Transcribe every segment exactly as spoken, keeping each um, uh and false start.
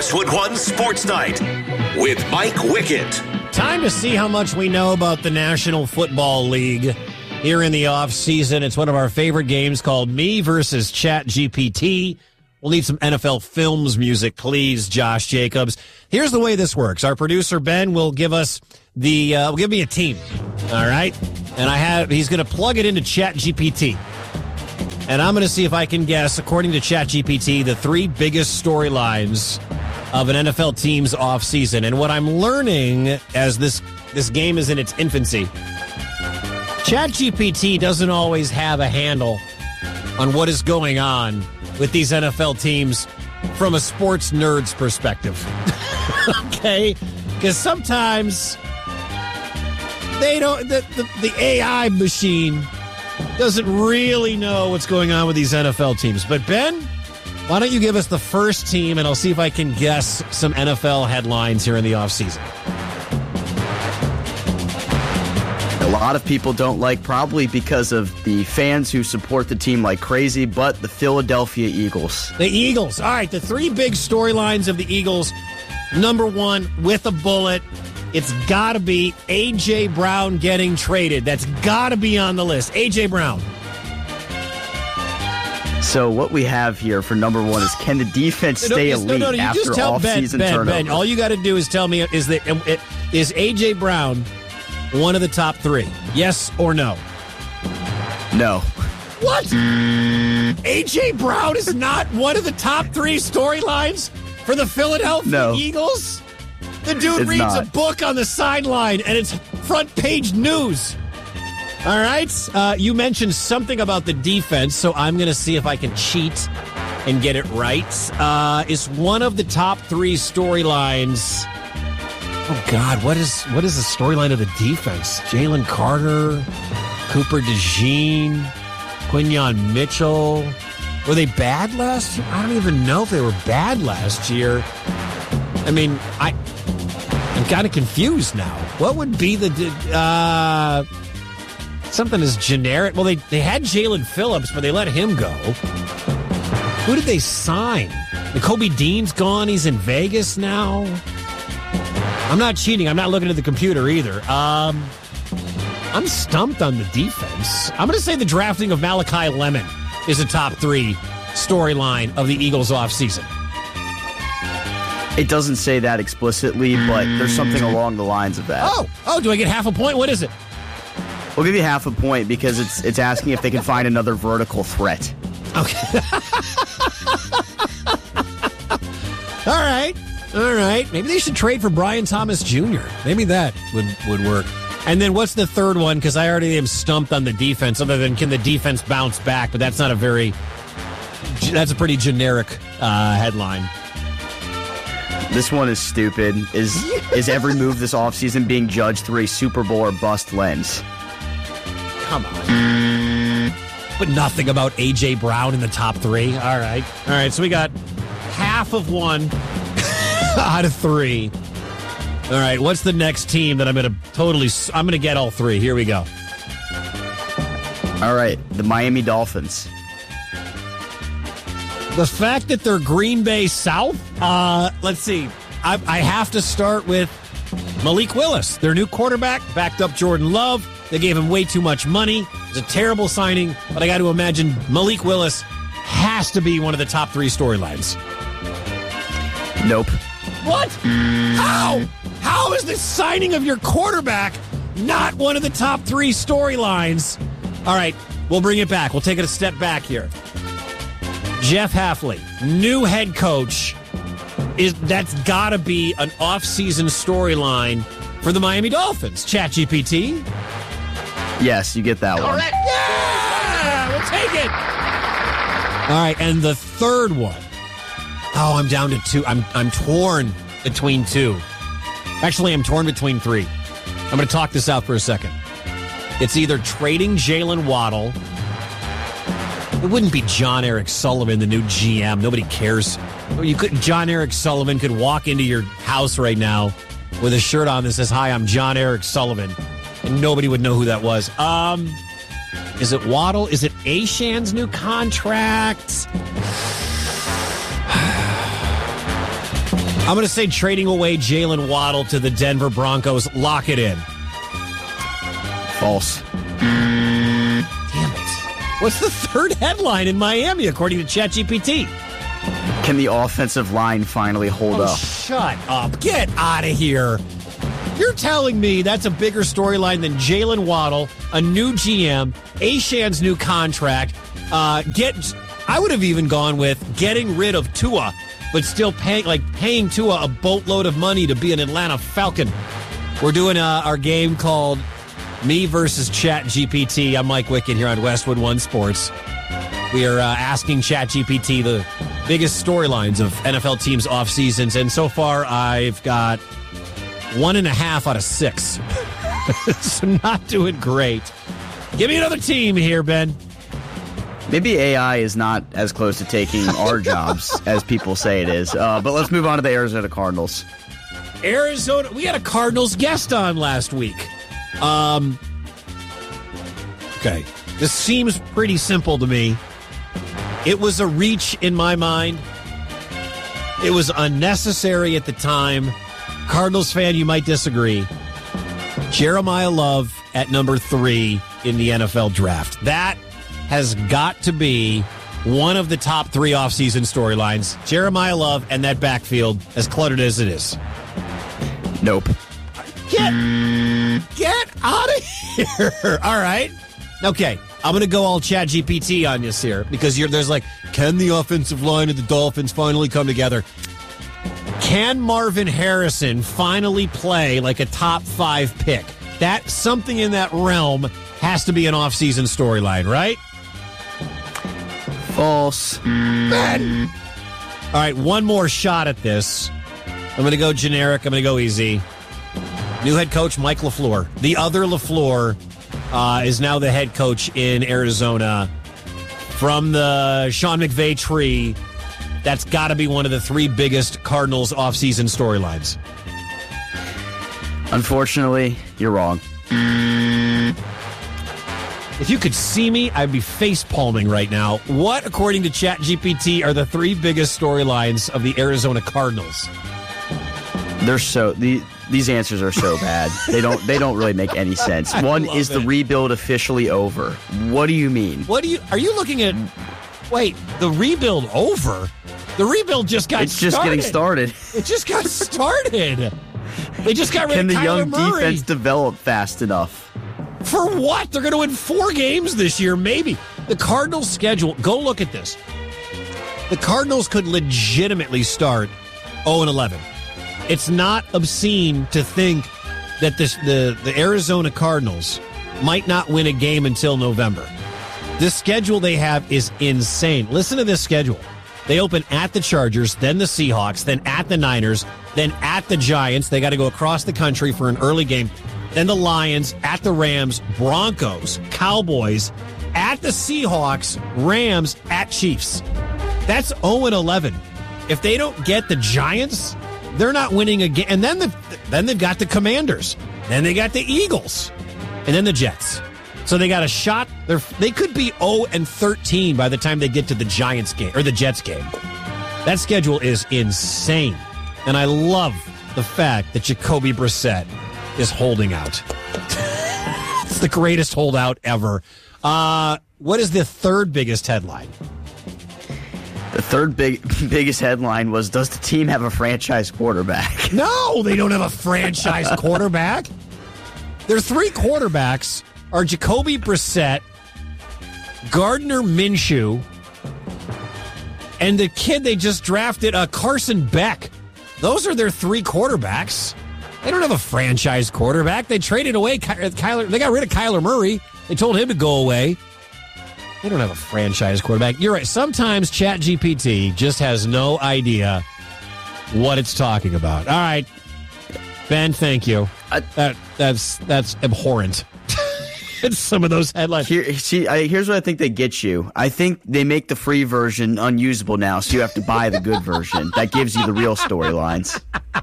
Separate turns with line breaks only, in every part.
Westwood One Sports Night with Mike Wickett.
Time to see how much we know about the National Football League here in the off season. It's one of our favorite games called Me versus Chat G P T. We'll need some N F L Films music, please, Josh Jacobs. Here's the way this works. Our producer, Ben, will give us the, uh, will give me a team. All right. And I have, he's going to plug it into Chat G P T. And I'm going to see if I can guess, according to Chat G P T, the three biggest storylines of an N F L team's offseason. And what I'm learning as this, this game is in its infancy, Chat G P T doesn't always have a handle on what is going on with these N F L teams from a sports nerd's perspective. Okay? Because sometimes they don't, the, the, the A I machine doesn't really know what's going on with these N F L teams. But Ben, why don't you give us the first team, and I'll see if I can guess some N F L headlines here in the offseason.
A lot of people don't like, probably because of the fans who support the team like crazy, but the Philadelphia Eagles.
The Eagles. All right, the three big storylines of the Eagles. Number one, with a bullet, it's got to be A J. Brown getting traded. That's got to be on the list. A J. Brown.
So what we have here for number one is, can the defense stay
no,
elite
no, no,
after off-season
Ben,
turnover?
Ben, all you got to do is tell me, is that is A J. Brown one of the top three? Yes or no?
No.
What? A J. Brown is not one of the top three storylines for the Philadelphia
no.
Eagles? The dude
it's
reads
not.
a book on the sideline, and it's front page news. All right. Uh, you mentioned something about the defense, so I'm going to see if I can cheat and get it right. Uh, is one of the top three storylines. Oh, God, what is what is the storyline of the defense? Jalen Carter, Cooper DeJean, Quinyon Mitchell. Were they bad last year? I don't even know if they were bad last year. I mean, I, I'm kind of confused now. What would be the... Uh, something as generic? Well, they, they had Jalen Phillips, but they let him go. Who did they sign? Kobe Dean's gone. He's in Vegas now. I'm not cheating. I'm not looking at the computer either. Um, I'm stumped on the defense. I'm going to say the drafting of Malachi Lemon is a top three storyline of the Eagles offseason.
It doesn't say that explicitly, but there's something along the lines of that.
Oh, oh, do I get half a point? What is it?
We'll give you half a point because it's it's asking if they can find another vertical threat.
Okay. All right. All right. Maybe they should trade for Brian Thomas Junior Maybe that would, would work. And then what's the third one? Because I already am stumped on the defense, other than can the defense bounce back? But that's not a very, that's a pretty generic uh, headline.
This one is stupid. Is is every move this offseason being judged through a Super Bowl or bust lens?
Come on. But nothing about A J. Brown in the top three. All right. All right. So we got half of one out of three. All right. What's the next team that I'm going to totally, I'm going to get all three. Here we go.
All right. The Miami Dolphins.
The fact that they're Green Bay South, uh, let's see. I, I have to start with Malik Willis, their new quarterback, backed up Jordan Love. They gave him way too much money. It's a terrible signing, but I got to imagine Malik Willis has to be one of the top three storylines.
Nope.
What? How? How is the signing of your quarterback not one of the top three storylines? All right, we'll bring it back. We'll take it a step back here. Jeff Hafley, new head coach, is that's got to be an off-season storyline for the Miami Dolphins. ChatGPT.
Yes, you get that one.
Correct. Yeah, we'll take it. All right, and the third one. Oh, I'm down to two. I'm I'm torn between two. Actually, I'm torn between three. I'm going to talk this out for a second. It's either trading Jalen Waddle. It wouldn't be John Eric Sullivan, the new G M. Nobody cares. You could. John Eric Sullivan could walk into your house right now with a shirt on that says, "Hi, I'm John Eric Sullivan," and nobody would know who that was. Um, is it Waddle? Is it Ashan's new contract? I'm going to say trading away Jalen Waddle to the Denver Broncos. Lock it in.
False.
Damn it. What's the third headline in Miami, according to ChatGPT?
Can the offensive line finally hold
oh,
up?
Shut up. Get out of here. You're telling me that's a bigger storyline than Jalen Waddle, a new G M, Ashan's new contract. Uh, get. I would have even gone with getting rid of Tua, but still paying like paying Tua a boatload of money to be an Atlanta Falcon. We're doing uh, our game called Me versus ChatGPT. I'm Mike Wickett here on Westwood One Sports. We are uh, asking ChatGPT the biggest storylines of N F L teams' off seasons, and so far I've got one and a half out of six. So not doing great. Give me another team here, Ben.
Maybe A I is not as close to taking our jobs as people say it is. Uh, but let's move on to the Arizona Cardinals.
Arizona, we had a Cardinals guest on last week. Um, okay, this seems pretty simple to me. It was a reach in my mind. It was unnecessary at the time. Cardinals fan, you might disagree. Jeremiah Love at number three in the N F L draft. That has got to be one of the top three offseason storylines. Jeremiah Love and that backfield, as cluttered as it is.
Nope.
Get, get out of here. All right. Okay. I'm going to go all ChatGPT on this here because you're, there's like, can the offensive line of the Dolphins finally come together? Can Marvin Harrison finally play like a top five pick? That something in that realm has to be an offseason storyline, right?
False.
Ben. All right, one more shot at this. I'm going to go generic. I'm going to go easy. New head coach Mike LaFleur. The other LaFleur uh, is now the head coach in Arizona. From the Sean McVay tree, that's got to be one of the three biggest Cardinals offseason storylines.
Unfortunately, you're wrong.
If you could see me, I'd be face-palming right now. What, according to ChatGPT, are the three biggest storylines of the Arizona Cardinals?
They're so the, these answers are so bad. They don't they don't really make any sense. One is the
it.
rebuild officially over. What do you mean?
What do you are you looking at? Wait, the rebuild over? The rebuild just got
It's just
started.
getting started.
It just got started. They just got rid
Can
of
the
Kyler
young
Murray.
defense develop fast enough?
For what? They're going to win four games this year, maybe. The Cardinals' schedule, go look at this. The Cardinals could legitimately start oh and eleven. It's not obscene to think that this, the, the Arizona Cardinals might not win a game until November. This schedule they have is insane. Listen to this schedule. They open at the Chargers, then the Seahawks, then at the Niners, then at the Giants. They got to go across the country for an early game. Then the Lions, at the Rams, Broncos, Cowboys, at the Seahawks, Rams, at Chiefs. That's oh and eleven. If they don't get the Giants, they're not winning a game. And then, the, then they've got the Commanders. Then they got the Eagles. And then the Jets. So they got a shot. They're, they could be oh and thirteen by the time they get to the Giants game or the Jets game. That schedule is insane. And I love the fact that Jacoby Brissett is holding out. It's the greatest holdout ever. Uh, what is the third biggest headline?
The third big biggest headline was, does the team have a franchise quarterback?
No, they don't have a franchise quarterback. Their three quarterbacks are Jacoby Brissett, Gardner Minshew, and the kid they just drafted, uh, Carson Beck. Those are their three quarterbacks. They don't have a franchise quarterback. They traded away Ky- Kyler. They got rid of Kyler Murray. They told him to go away. They don't have a franchise quarterback. You're right. Sometimes ChatGPT just has no idea what it's talking about. All right, Ben, thank you.
I,
That that's that's abhorrent. It's some of those headlines.
Here, see, I, here's what I think they get you. I think they make the free version unusable now, so you have to buy the good version. That gives you the real storylines.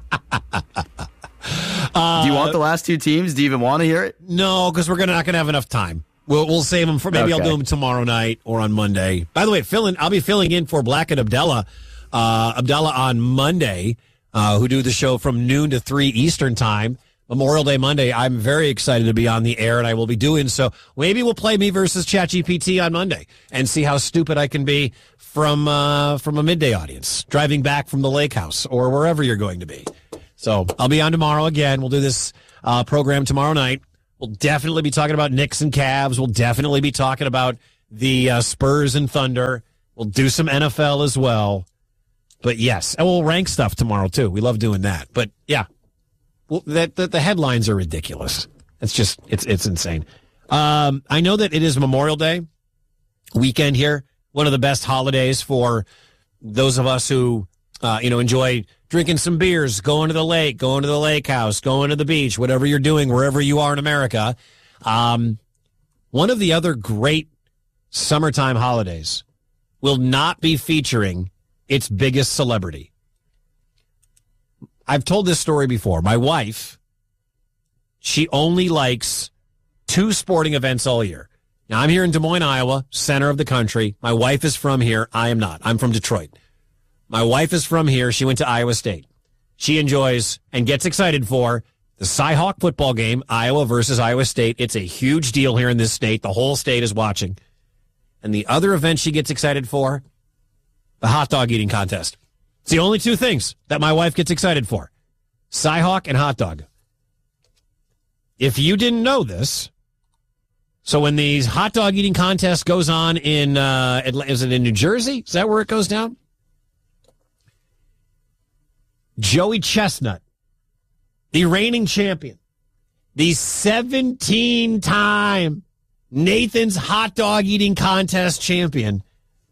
Uh, Do you want the last two teams? Do you even want to hear it?
No, because we're gonna, not going to have enough time. We'll we'll save them for maybe okay. I'll do them tomorrow night or on Monday. By the way, filling I'll be filling in for Black and Abdallah, uh, Abdallah on Monday. uh, who do the show from noon to three Eastern time. Memorial Day Monday, I'm very excited to be on the air, and I will be doing so. Maybe we'll play me versus ChatGPT on Monday and see how stupid I can be from uh, from a midday audience, driving back from the lake house or wherever you're going to be. So I'll be on tomorrow again. We'll do this uh, program tomorrow night. We'll definitely be talking about Knicks and Cavs. We'll definitely be talking about the uh, Spurs and Thunder. We'll do some N F L as well. But yes, and we'll rank stuff tomorrow too. We love doing that. But yeah. Well, that, that the headlines are ridiculous. It's just it's it's insane. Um, I know that it is Memorial Day weekend here, one of the best holidays for those of us who uh, you know enjoy drinking some beers, going to the lake, going to the lake house, going to the beach, whatever you're doing, wherever you are in America. Um, one of the other great summertime holidays will not be featuring its biggest celebrity. I've told this story before. My wife, she only likes two sporting events all year. Now, I'm here in Des Moines, Iowa, center of the country. My wife is from here. I am not. I'm from Detroit. My wife is from here. She went to Iowa State. She enjoys and gets excited for the Cy-Hawk football game, Iowa versus Iowa State. It's a huge deal here in this state. The whole state is watching. And the other event she gets excited for, the hot dog eating contest. It's the only two things that my wife gets excited for. Cy-Hawk and hot dog. If you didn't know this, so when the hot dog eating contest goes on in, uh, is it in New Jersey? Is that where it goes down? Joey Chestnut, the reigning champion, the seventeen-time Nathan's hot dog eating contest champion,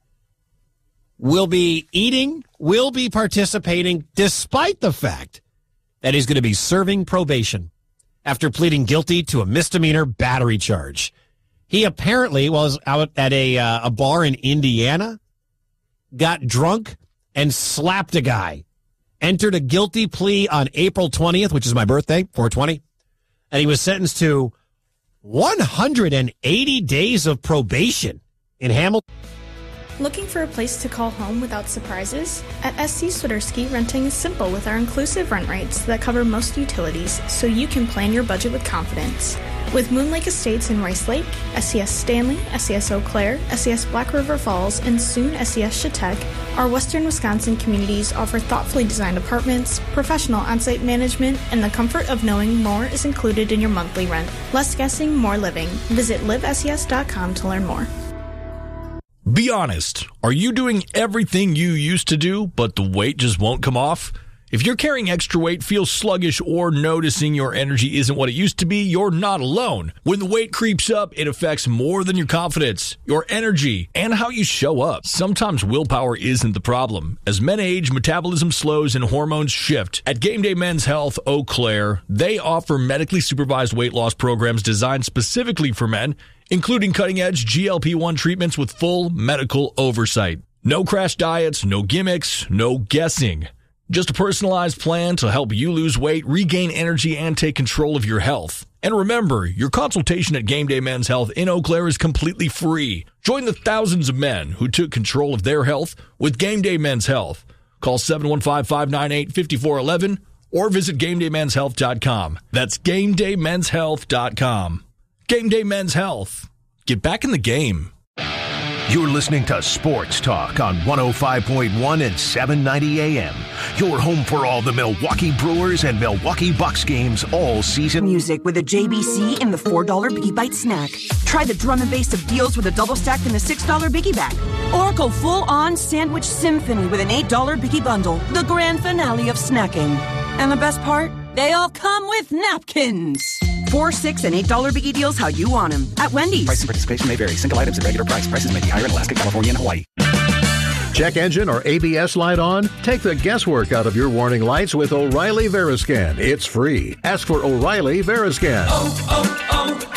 will be eating, will be participating, despite the fact that he's going to be serving probation after pleading guilty to a misdemeanor battery charge. He apparently was out at a uh, a bar in Indiana, got drunk, and slapped a guy. Entered a guilty plea on April twentieth, which is my birthday, four twenty, and he was sentenced to one hundred eighty days of probation in Hamilton.
Looking for a place to call home without surprises? At S C Swiderski, renting is simple with our inclusive rent rates that cover most utilities, so you can plan your budget with confidence. With Moon Lake Estates in Rice Lake, S C S Stanley, S C S Eau Claire, S C S Black River Falls, and soon S C S Chautauqua, our western Wisconsin communities offer thoughtfully designed apartments, professional on-site management, and the comfort of knowing more is included in your monthly rent. Less guessing, more living. Visit live S E S dot com to learn more.
Be honest. Are you doing everything you used to do, but the weight just won't come off? If you're carrying extra weight, feel sluggish, or noticing your energy isn't what it used to be, you're not alone. When the weight creeps up, it affects more than your confidence, your energy, and how you show up. Sometimes willpower isn't the problem. As men age, metabolism slows and hormones shift. At Game Day Men's Health Eau Claire, they offer medically supervised weight loss programs designed specifically for men, including cutting-edge G L P one treatments with full medical oversight. No crash diets, no gimmicks, no guessing. Just a personalized plan to help you lose weight, regain energy, and take control of your health. And remember, your consultation at Game Day Men's Health in Eau Claire is completely free. Join the thousands of men who took control of their health with Game Day Men's Health. Call seven one five, five nine eight, five four one one or visit game day men's health dot com. That's game day men's health dot com. Game Day Men's Health. Get back in the game.
You're listening to Sports Talk on one oh five point one and seven ninety A M. Your home for all the Milwaukee Brewers and Milwaukee Bucks games all season.
Music with a J B C and the four dollar Biggie Bite snack. Try the drum and bass of deals with a double stack and the six dollar Biggie Bag. Or go full-on sandwich symphony with an eight dollar Biggie Bundle. The grand finale of snacking. And the best part? They all come with napkins. Four, six, and eight dollar Biggie deals how you want them at Wendy's.
Price and participation may vary. Single items at regular price. Prices may be higher in Alaska, California, and Hawaii.
Check engine or A B S light on? Take the guesswork out of your warning lights with O'Reilly Veriscan. It's free. Ask for O'Reilly Veriscan.
Oh,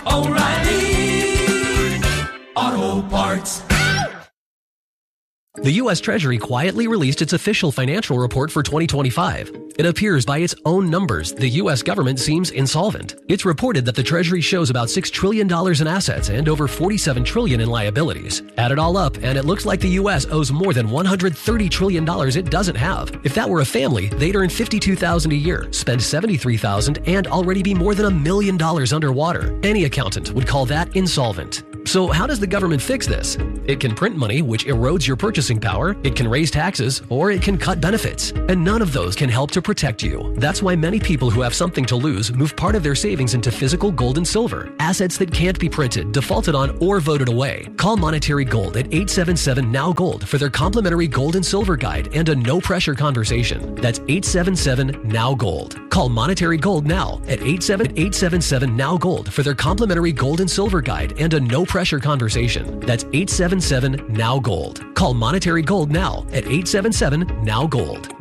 oh, oh, O'Reilly Auto Parts.
The U S Treasury quietly released its official financial report for twenty twenty-five. It appears by its own numbers, the U S government seems insolvent. It's reported that the Treasury shows about six trillion dollars in assets and over forty-seven trillion dollars in liabilities. Add it all up, and it looks like the U S owes more than one hundred thirty trillion dollars it doesn't have. If that were a family, they'd earn fifty-two thousand dollars a year, spend seventy-three thousand dollars, and already be more than a million dollars underwater. Any accountant would call that insolvent. So how does the government fix this? It can print money, which erodes your purchasing power, it can raise taxes, or it can cut benefits. And none of those can help to protect you. That's why many people who have something to lose move part of their savings into physical gold and silver, assets that can't be printed, defaulted on, or voted away. Call Monetary Gold at eight seven seven N O W Gold for their complimentary gold and silver guide and a no-pressure conversation. That's eight seven seven N O W Gold. Call Monetary Gold now at eight seven seven N O W Gold for their complimentary gold and silver guide and a no-pressure conversation. That's eight seven seven N O W Gold. Call Monetary Gold now at eight seven seven N O W Gold.